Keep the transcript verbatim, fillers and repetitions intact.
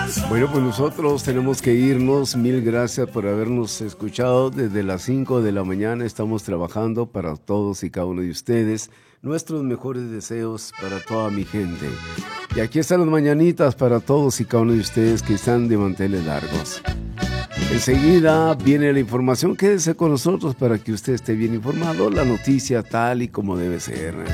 Bueno, pues nosotros tenemos que irnos. Mil gracias por habernos escuchado. Desde las cinco de la mañana estamos trabajando para todos y cada uno de ustedes. Nuestros mejores deseos para toda mi gente. Y aquí están las mañanitas para todos y cada uno de ustedes que están de manteles largos. Enseguida viene la información. Quédese con nosotros para que usted esté bien informado. La noticia tal y como debe ser.